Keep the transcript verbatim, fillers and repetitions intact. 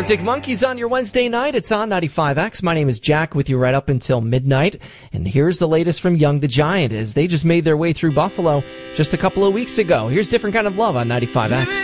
Arctic Monkeys on your Wednesday night. It's on ninety-five X. My name is Jack with you right up until midnight. And here's the latest from Young the Giant as they just made their way through Buffalo just a couple of weeks ago. Here's Different Kind of Love on ninety-five X.